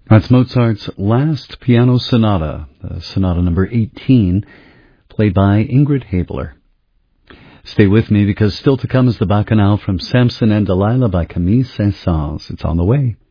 That's Mozart's last piano sonata, sonata number 18, played by Ingrid Habler. Stay with me because still to come is the Bacchanal from Samson and Delilah by Camille Saint-Saëns. It's on the way.